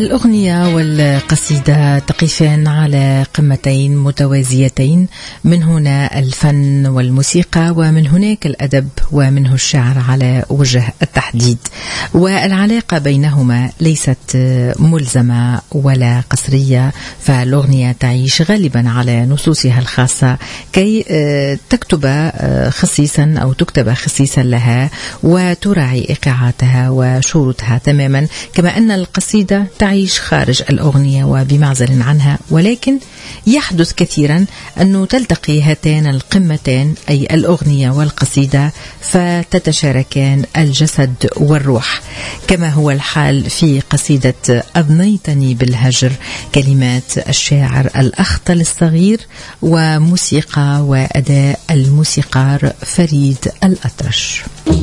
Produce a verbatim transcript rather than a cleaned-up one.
الأغنية والقصيدة تقفان على قمتين متوازيتين، من هنا الفن والموسيقى، ومن هناك الأدب، ومنه الشعر على وجه التحديد. والعلاقة بينهما ليست ملزمة ولا قصرية، فالأغنية تعيش غالبا على نصوصها الخاصة كي تكتب خصيصا أو تكتب خصيصا لها وتراعي إيقاعاتها وشروطها تماما، كما أن القصيدة تعيش خارج الأغنية وبمعزل عنها. ولكن يحدث كثيرا أنه تلتقي هاتان القمتين أي الأغنية والقصيدة فتتشاركان الجسد والروح، كما هو الحال في قصيدة أضنيتني بالهجر، كلمات الشاعر الأخطل الصغير وموسيقى وأداء الموسيقار فريد الأطرش.